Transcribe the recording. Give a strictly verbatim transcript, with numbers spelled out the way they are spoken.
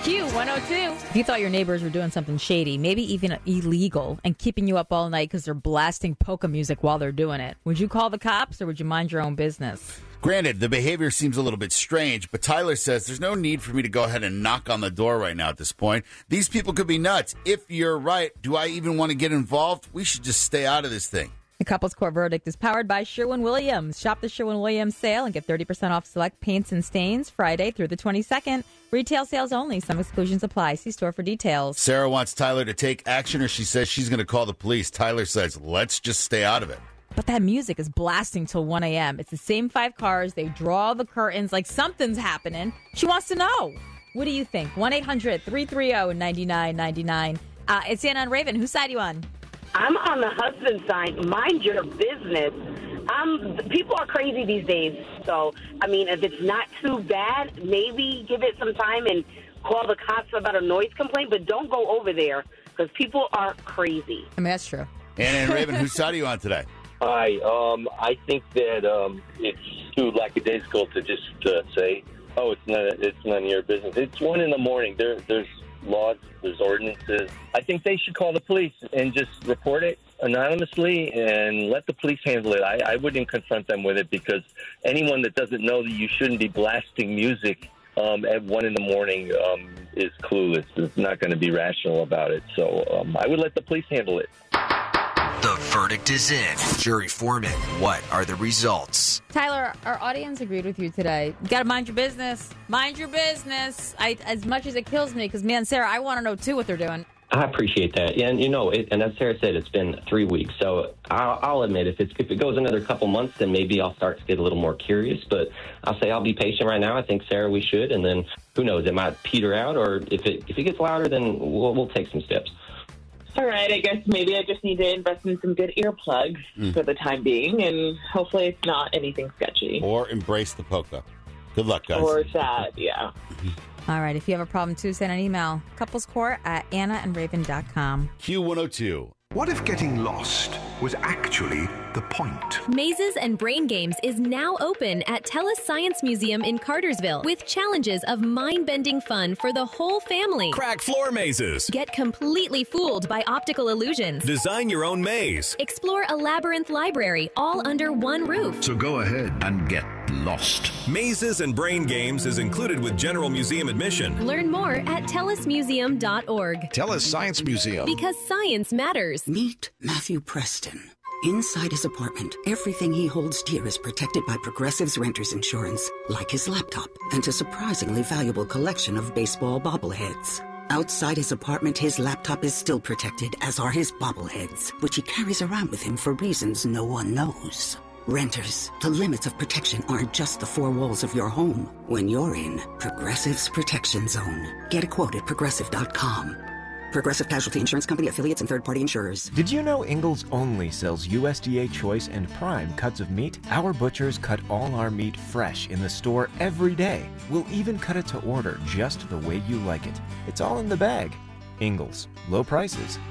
Q one oh two. If you thought your neighbors were doing something shady, maybe even illegal, and keeping you up all night because they're blasting polka music while they're doing it, would you call the cops or would you mind your own business? Granted, the behavior seems a little bit strange, but Tyler says there's no need for me to go ahead and knock on the door right now at this point. These people could be nuts. If you're right, do I even want to get involved? We should just stay out of this thing. The couple's court verdict is powered by Sherwin-Williams. Shop the Sherwin-Williams sale and get thirty percent off select paints and stains Friday through the twenty-second. Retail sales only. Some exclusions apply. See store for details. Sarah wants Tyler to take action, or she says she's going to call the police. Tyler says, let's just stay out of it. But that music is blasting till one a.m. It's the same five cars. They draw the curtains like something's happening. She wants to know. What do you think? one eight hundred three three zero nine nine nine nine. Uh, it's Anna and Raven. Whose side are you on? I'm on the husband's side. Mind your business. Um, people are crazy these days. So, I mean, if it's not too bad, maybe give it some time and call the cops about a noise complaint. But don't go over there because people are crazy. I mean, that's true. Anna and Raven, whose side are you on today? Hi. Um, I think that um, it's too lackadaisical to just uh, say, "Oh, it's not. It's none of your business." It's one in the morning. There, there's laws. There's ordinances. I think they should call the police and just report it anonymously and let the police handle it. I, I wouldn't confront them with it because anyone that doesn't know that you shouldn't be blasting music um, at one in the morning um, is clueless. It's not going to be rational about it. So um, I would let the police handle it. The verdict is in. Jury foreman, what are the results? Tyler, our audience agreed with you today. You got to mind your business. Mind your business. I, as much as it kills me, because, man, Sarah, I want to know, too, what they're doing. I appreciate that. And, you know, it, and as Sarah said, it's been three weeks. So I'll, I'll admit, if, it's, if it goes another couple months, then maybe I'll start to get a little more curious. But I'll say I'll be patient right now. I think, Sarah, we should. And then, who knows, it might peter out. Or if it, if it gets louder, then we'll, we'll take some steps. All right, I guess maybe I just need to invest in some good earplugs mm. for the time being, and hopefully it's not anything sketchy. Or embrace the polka. Good luck, guys. Or that, yeah. All right, if you have a problem, too, send an email. Couplescourt at anna and raven dot com. Q one oh two. What if getting lost was actually the point? Mazes and Brain Games is now open at TELUS Science Museum in Cartersville with challenges of mind-bending fun for the whole family. Crack floor mazes. Get completely fooled by optical illusions. Design your own maze. Explore a labyrinth library all under one roof. So go ahead and get lost. Mazes and Brain Games is included with general museum admission. Learn more at telus museum dot org. TELUS Science Museum. Because science matters. Meet Matthew Preston. Inside his apartment, everything he holds dear is protected by Progressive's Renters Insurance, like his laptop and a surprisingly valuable collection of baseball bobbleheads. Outside his apartment, his laptop is still protected, as are his bobbleheads, which he carries around with him for reasons no one knows. Renters, the limits of protection aren't just the four walls of your home. When you're in Progressive's Protection Zone, get a quote at progressive dot com. Progressive Casualty Insurance Company, affiliates, and third-party insurers. Did you know Ingalls only sells U S D A Choice and Prime cuts of meat? Our butchers cut all our meat fresh in the store every day. We'll even cut it to order just the way you like it. It's all in the bag. Ingalls. Low prices,